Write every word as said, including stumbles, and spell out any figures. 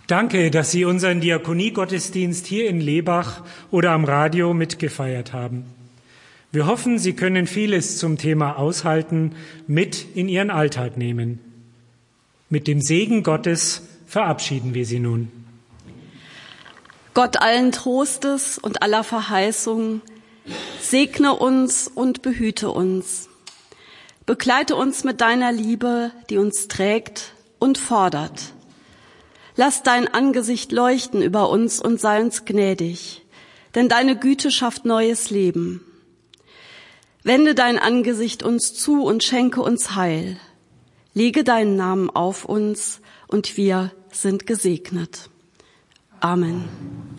Danke, dass Sie unseren Diakonie-Gottesdienst hier in Lebach oder am Radio mitgefeiert haben. Wir hoffen, Sie können vieles zum Thema Aushalten mit in Ihren Alltag nehmen. Mit dem Segen Gottes verabschieden wir Sie nun. Gott allen Trostes und aller Verheißung, segne uns und behüte uns. Begleite uns mit deiner Liebe, die uns trägt und fordert. Lass dein Angesicht leuchten über uns und sei uns gnädig, denn deine Güte schafft neues Leben. Wende dein Angesicht uns zu und schenke uns Heil. Lege deinen Namen auf uns und wir sind gesegnet. Amen.